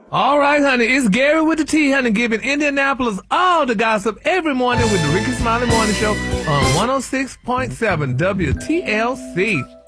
All right, honey. It's Gary with the T, honey, giving Indianapolis all the gossip every morning with the Ricky Smiley Morning Show on 106.7 WTLC.